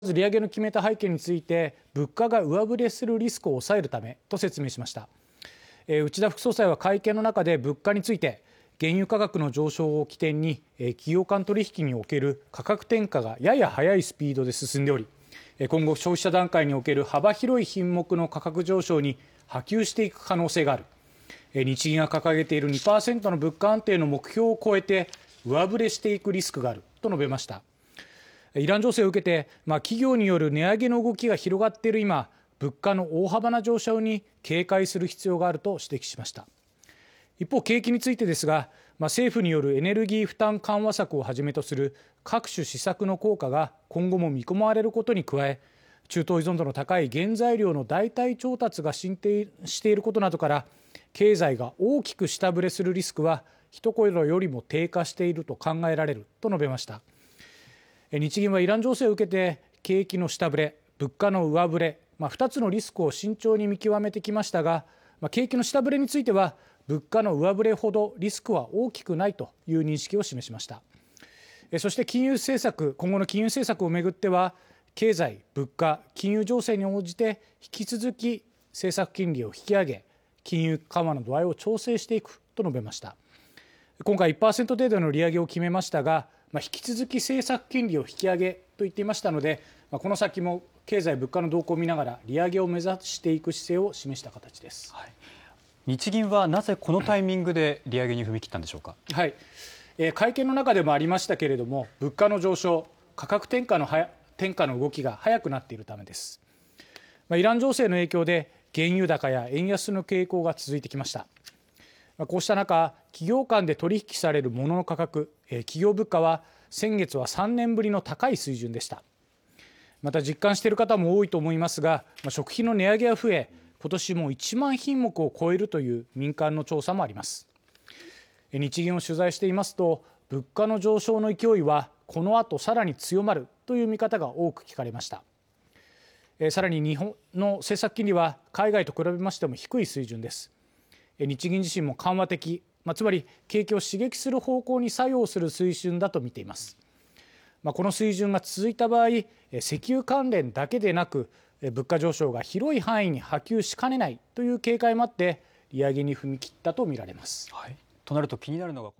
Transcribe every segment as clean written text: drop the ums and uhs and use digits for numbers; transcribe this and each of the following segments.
ず利上げの決めた背景について、物価が上振れするリスクを抑えるためと説明しました。内田副総裁は会見の中で物価について、原油価格の上昇を起点に企業間取引における価格転嫁がやや速いスピードで進んでおり、今後消費者段階における幅広い品目の価格上昇に波及していく可能性がある。日銀が掲げている 2% の物価安定の目標を超えて上振れしていくリスクがあると述べました。イラン情勢を受けて、企業による値上げの動きが広がっている今、物価の大幅な上昇に警戒する必要があると指摘しました。一方、景気についてですが、政府によるエネルギー負担緩和策をはじめとする各種施策の効果が今後も見込まれることに加え、中東依存度の高い原材料の代替調達が進展していることなどから、経済が大きく下振れするリスクは一頃よりも低下していると考えられると述べました。日銀はイラン情勢を受けて景気の下振れ、物価の上振れ、2つのリスクを慎重に見極めてきましたが、景気の下振れについては物価の上振れほどリスクは大きくないという認識を示しました。そして今後の金融政策をめぐっては、経済、物価、金融情勢に応じて引き続き政策金利を引き上げ、金融緩和の度合いを調整していくと述べました。今回 1% 程度の利上げを決めましたが、引き続き政策金利を引き上げと言っていましたので、この先も経済物価の動向を見ながら利上げを目指していく姿勢を示した形です。 日銀はなぜこのタイミングで利上げに踏み切ったんでしょうか。 会見の中でもありましたけれども、物価の上昇、価格転嫁の動きが早くなっているためです。イラン情勢の影響で原油高や円安の傾向が続いてきました。こうした中、企業間で取引される物の価格、企業物価は先月は3年ぶりの高い水準でした。また実感している方も多いと思いますが、食品の値上げが増え、今年も1万品目を超えるという民間の調査もあります。日銀を取材していますと、物価の上昇の勢いはこの後さらに強まるという見方が多く聞かれました。さらに日本の政策金利は海外と比べましても低い水準です。日銀自身も緩和的、つまり景気を刺激する方向に作用する水準だと見ています。この水準が続いた場合、石油関連だけでなく物価上昇が広い範囲に波及しかねないという警戒もあって利上げに踏み切ったと見られます。 となると気になるのが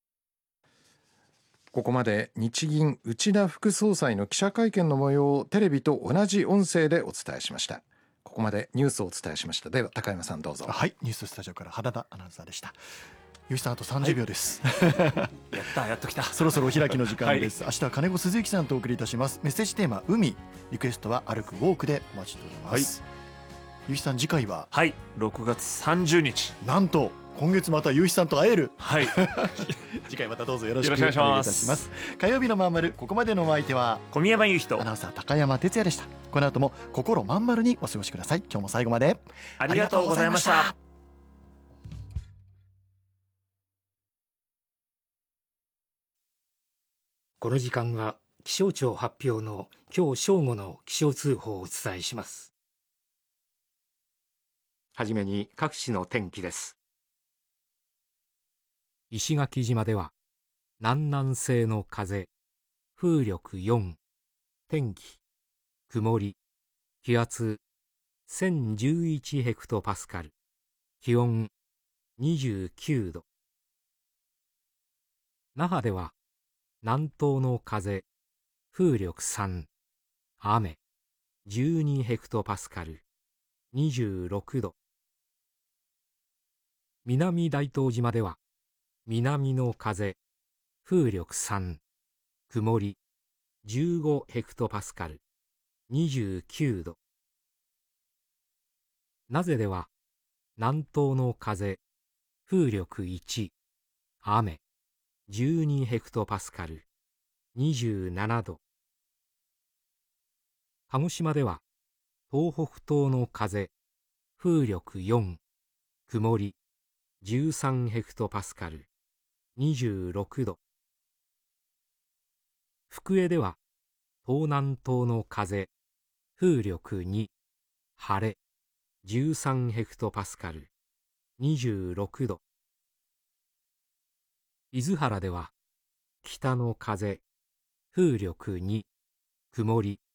ここまで日銀内田副総裁の記者会見の模様をテレビと同じ音声でお伝えしました。ここまでニュースをお伝えしました。では高山さんどうぞ。 ニューススタジオから原田アナウンサーでした。ゆうきさんあと30秒です、 やっと来た。 そろそろお開きの時間です、明日は金子鈴之さんとお送りいたします。メッセージテーマ海、リクエストは歩くウォークでお待ちしております。ゆうきさん次回は 6月30日、 なんと今月またゆうきさんと会える次回またどうぞよろしくお願いいたします。火曜日のまんまる、ここまでのお相手は小宮山雄人、 アナウンサー高山哲也でした。この後も心まんまるにお過ごしください。今日も最後までありがとうございました。 この時間は気象庁発表の今日正午の気象通報をお伝えします。はじめに各地の天気です。石垣島では南南西の風、風力4、天気曇り、気圧1011ヘクトパスカル、気温29度。那覇では南東の風、風力3、雨12ヘクトパスカル、26度。南大東島では南の風、風力3、曇り15ヘクトパスカル、29度。名瀬では南東の風、風力1、雨12ヘクトパスカル、27度。鹿児島では東北東の風、風力4、曇り13ヘクトパスカル、26度。福江では東南東の風、風力2、晴れ13ヘクトパスカル、26度。伊豆原では北の風、風力2、曇り